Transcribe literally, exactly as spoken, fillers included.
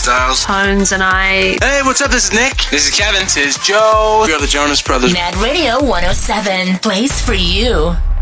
Styles. Tones and I. Hey, what's up? This is Nick. This is Kevin. This is Joe. We are the Jonas Brothers. Mad Radio one oh seven. Place for you.